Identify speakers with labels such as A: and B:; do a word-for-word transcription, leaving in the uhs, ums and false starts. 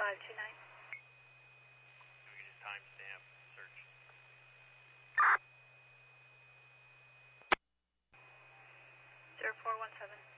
A: five two nine.
B: We can just timestamp search.
A: zero four one seven.